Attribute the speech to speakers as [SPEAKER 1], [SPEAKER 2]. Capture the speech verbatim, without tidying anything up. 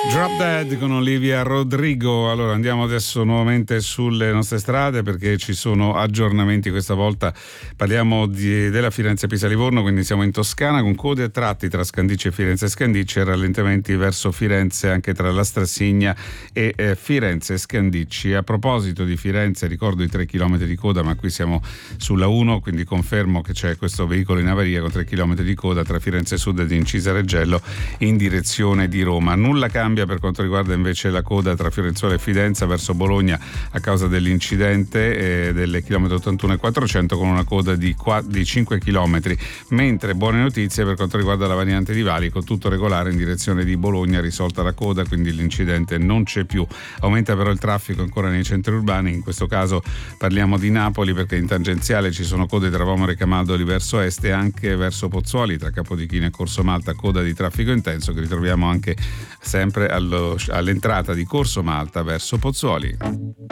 [SPEAKER 1] Drop Dead con Olivia Rodrigo. Allora andiamo adesso nuovamente sulle nostre strade perché ci sono aggiornamenti. Questa volta parliamo di, della Firenze-Pisa-Livorno, quindi siamo in Toscana con code a tratti tra Scandicci e Firenze-Scandicci e rallentamenti verso Firenze anche tra la Strassigna e eh, Firenze-Scandicci. A proposito di Firenze, ricordo i tre chilometri di coda, ma qui siamo sulla uno, quindi confermo che c'è questo veicolo in avaria con tre chilometri di coda tra Firenze Sud ed Incisa Reggello in direzione di Roma. Nulla cambia per quanto riguarda invece la coda tra Fiorenzuola e Fidenza verso Bologna a causa dell'incidente eh, del chilometro ottantuno e quattrocento con una coda di, quattro, di cinque chilometri, mentre buone notizie per quanto riguarda la variante di Valico, tutto regolare in direzione di Bologna, risolta la coda, quindi l'incidente non c'è più. Aumenta però il traffico ancora nei centri urbani, in questo caso parliamo di Napoli perché in tangenziale ci sono code tra Vomero e Camaldoli verso est e anche verso Pozzuoli tra Capodichino e Corso Malta, coda di traffico intenso che ritroviamo anche sempre allo, all'entrata di Corso Malta verso Pozzuoli.